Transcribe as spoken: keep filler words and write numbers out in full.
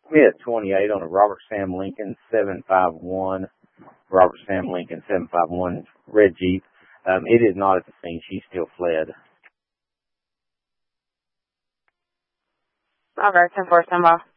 Smith, twenty-eight, on a Robert Sam Lincoln seven five one. Robert Sam Lincoln seven five one, red Jeep. Um, it is not at the scene. She still fled. Robert, ten four, stand by.